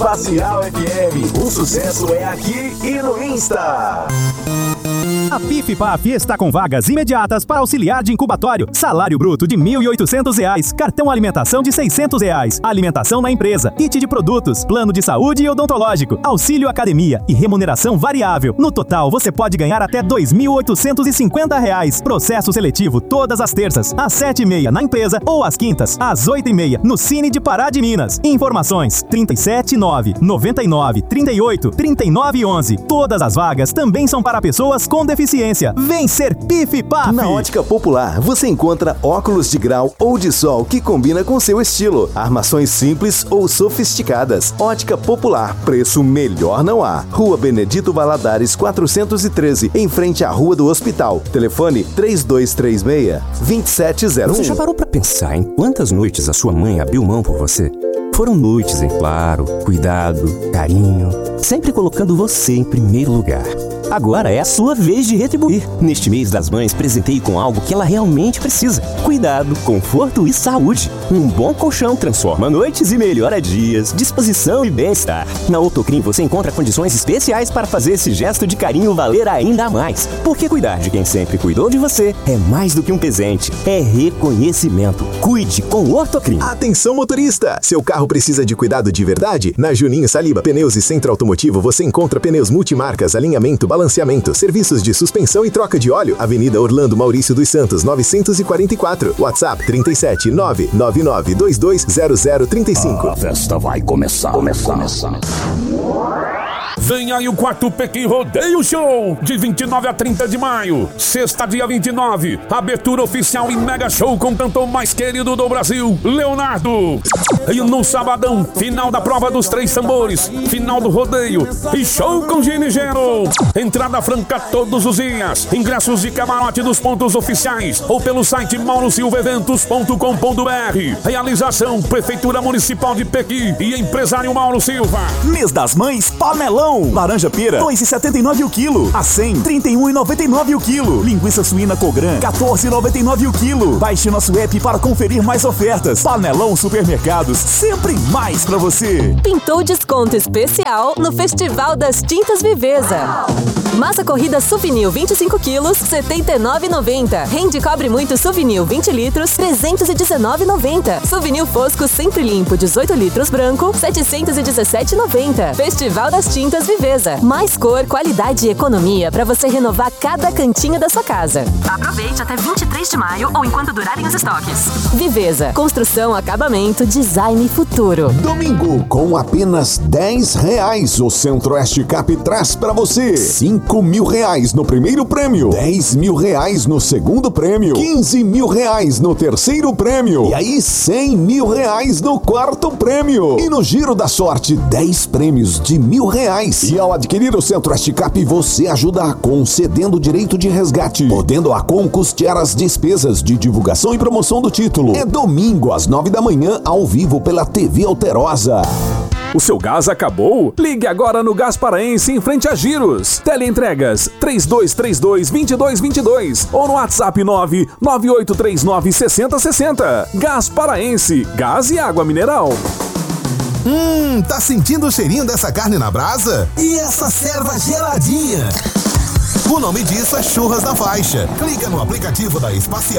Espacial FM, o sucesso é aqui e no Insta. A PIF-PAF está com vagas imediatas para auxiliar de incubatório. Salário bruto de R$ 1.800. Cartão alimentação de R$ 600. Alimentação na empresa. Kit de produtos. Plano de saúde e odontológico. Auxílio academia e remuneração variável. No total, você pode ganhar até R$ 2.850. Processo seletivo todas as terças, às 7h30 na empresa ou às quintas, às 8h30 no Cine de Pará de Minas. Informações 379 99 38 39 11. Todas as vagas também são para pessoas com deficiência. Vem ser PIF-PAF! Na Ótica Popular, você encontra óculos de grau ou de sol que combina com seu estilo. Armações simples ou sofisticadas. Ótica Popular, preço melhor não há. Rua Benedito Valadares 413, em frente à Rua do Hospital. Telefone 3236-2701. Você já parou pra pensar em quantas noites a sua mãe abriu mão por você? Foram noites em claro, cuidado, carinho, sempre colocando você em primeiro lugar. Agora é a sua vez de retribuir. Neste mês das mães, presenteie com algo que ela realmente precisa. Cuidado, conforto e saúde. Um bom colchão transforma noites e melhora dias. Disposição e bem-estar. Na Autocrim você encontra condições especiais para fazer esse gesto de carinho valer ainda mais. Porque cuidar de quem sempre cuidou de você é mais do que um presente. É reconhecimento. Cuide com o Autocrim. Atenção, motorista! Seu carro precisa de cuidado de verdade? Na Juninho Saliba Pneus e Centro Automotivo você encontra pneus multimarcas, alinhamento, balanceamento, serviços de suspensão e troca de óleo. Avenida Orlando Maurício dos Santos, 944. WhatsApp 37 999 220035. A festa vai começar. Vem aí o 4º Pequim Rodeio Show, de 29 a 30 de maio. Sexta, dia 29, abertura oficial e mega show com o cantor mais querido do Brasil, Leonardo. E no sabadão, final da prova dos 3 tambores, final do rodeio e show com Gini Gero. Entrada franca todos os dias. Ingressos de camarote dos pontos oficiais ou pelo site maurosilvaeventos.com.br. Realização Prefeitura Municipal de Pequim e empresário Mauro Silva. Mês das Mães, Pamelão. Laranja pera, R$ 2,79 o quilo. A 100, R$ 31,99 o quilo. Linguiça suína Cogran, R$ 14,99 o quilo. Baixe nosso app para conferir mais ofertas. Panelão Supermercados, sempre mais pra você. Pintou desconto especial no Festival das Tintas Viveza. Massa corrida Suvinil 25 quilos, R$ 79,90. Rende cobre muito Suvinil 20 litros, R$ 319,90. Suvinil Fosco sempre limpo 18 litros branco, R$ 717,90. Festival das Tintas Viveza. Mais cor, qualidade e economia para você renovar cada cantinho da sua casa. Aproveite até 23 de maio ou enquanto durarem os estoques. Viveza. Construção, acabamento, design e futuro. Domingo, com apenas R$10, o Centro-Oeste Cap traz para você R$5.000 no primeiro prêmio, R$10.000 no segundo prêmio, R$15.000 no terceiro prêmio e aí R$100.000 no quarto prêmio. E no Giro da Sorte, 10 prêmios de R$1.000. E ao adquirir o Centro-Oeste Cap, você ajuda a concedendo o direito de resgate, podendo a Com custear as despesas de divulgação e promoção do título. É domingo às 9 da manhã, ao vivo pela TV Alterosa. O seu gás acabou? Ligue agora no Gás Paraense em frente a Giros. Teleentregas 3232-2222 ou no WhatsApp 99839-6060. Gás Paraense, gás e água mineral. Tá sentindo o cheirinho dessa carne na brasa? E essa serva geladinha? O nome disso é Churras da Faixa. Clica no aplicativo da Espacial